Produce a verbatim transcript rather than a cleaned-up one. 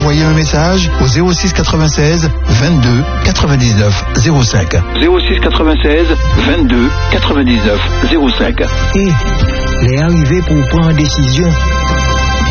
Envoyez un message au zéro six quatre-vingt-seize vingt-deux quatre-vingt-dix-neuf zéro cinq. zéro six quatre-vingt-seize vingt-deux quatre-vingt-dix-neuf zéro cinq. Et les arrivés pour prendre une décision.